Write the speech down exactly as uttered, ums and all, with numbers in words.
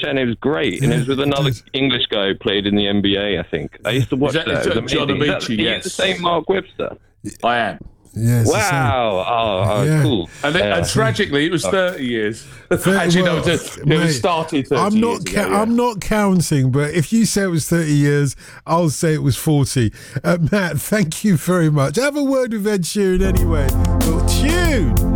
it and it was great. And it was with another English guy who played in the N B A, I think. I used to watch that, that. It was John amazing. Amici, Is that, yes. the same Mark Webster? I am. Yes, wow. Oh, oh yeah. cool. And, then, yeah. and tragically, it was thirty years. thirty, Actually, well, no, it was, it mate, was started thirty I'm not years ago, ca- yeah. I'm not counting, but if you say it was thirty years, I'll say it was forty. Uh, Matt, thank you very much. Have a word with Ed Sheeran anyway. Well, tune.